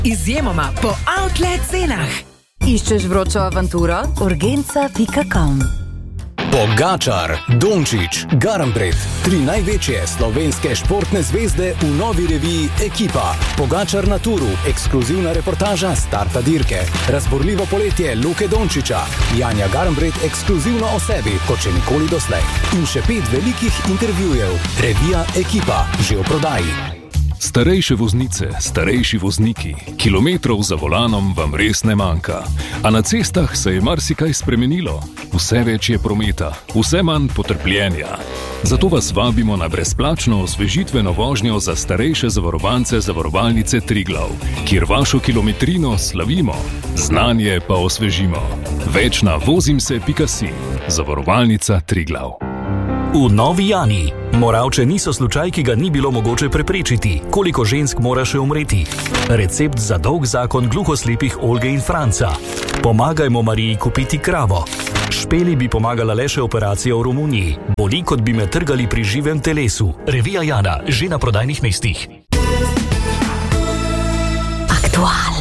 izjemoma po outlet cenah. Iščeš vročo avanturo? Urgenca.com. Pogačar, Dončić, Garnbret, 3 največje slovenske športne zvezde v novi reviji Ekipa. Pogačar na turu, ekskluzivna reportaža starta dirke. Razborljivo poletje Luke Dončića, Janja Garnbret ekskluzivno o sebi, kot še nikoli doslej. In še 5 velikih intervjujev. Revija Ekipa, že v prodaji. Starejše voznice, starejši vozniki, kilometrov za volanom vam res ne manjka. A na cestah se je marsikaj spremenilo. Vse več je prometa, vse manj potrpljenja. Zato vas vabimo na brezplačno osvežitveno vožnjo za starejše zavarovance Zavarovalnice Triglav, kjer vašo kilometrino slavimo, znanje pa osvežimo. Več na vozimse.si. Zavarovalnica Triglav. V Novi Jani. Moravče niso slučaj, ki ga ni bilo mogoče preprečiti. Koliko žensk mora še umreti? Recept za dolg zakon gluhoslepih Olge in Franca. Pomagajmo Mariji kupiti kravo. Špeli bi pomagala le še operacija v Romuniji. Boli, kot bi me trgali pri živem telesu. Revija Jana, že na prodajnih mestih. Aktualno.